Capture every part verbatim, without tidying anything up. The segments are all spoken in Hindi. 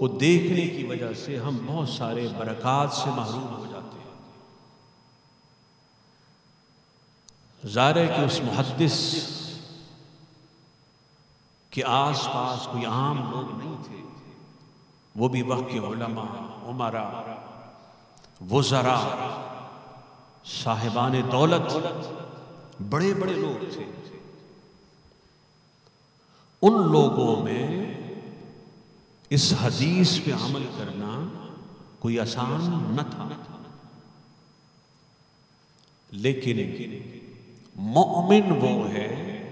को देखने की वजह से हम बहुत सारे बरक़ात से महरूम हो जाते हैं। ज़ाहिर है कि उस मुहद्दिस के आस पास कोई आम लोग नहीं थे, वो भी वक्त के उलमा, उमरा, वज़रा, साहिबान दौलत, बड़े बड़े लोग थे। उन लोगों में इस हदीस पे अमल करना कोई आसान न था, लेकिन मोमिन वो है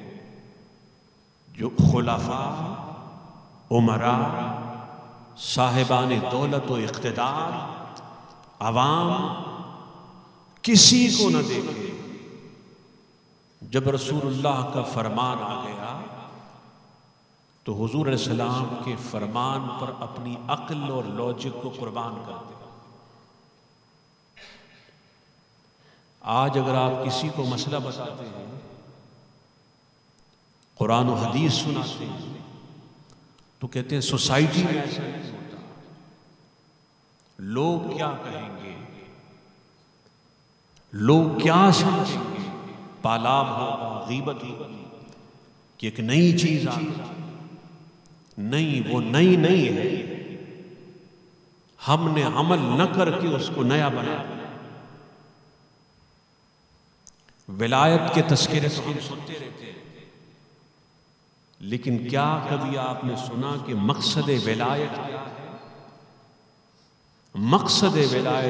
जो खुलाफा, उमरा, साहिबान दौलत व इख्तिदार, अवाम किसी को न देखे। जब रसूलुल्लाह का फरमान आ गया तो हुजूर अलैहिस्सलाम के फरमान पर अपनी अक्ल और लॉजिक को कुर्बान कर दिया। आज अगर आप किसी को मसला बताते हैं, कुरान और हदीस सुनाते हैं, तो कहते हैं सोसाइटी में ऐसा नहीं होता, लोग क्या कहेंगे, लोग क्या समझेंगे, पालाब होगा, गीबत होगी कि एक नई चीज आ गई। नहीं, वो नई नहीं है, हमने अमल न करके उसको नया बनाया। विलायत के तस्करे तो हम सुनते रहते हैं, लेकिन क्या कभी आपने सुना कि मकसद विलायत क्या है? मकसद विलायत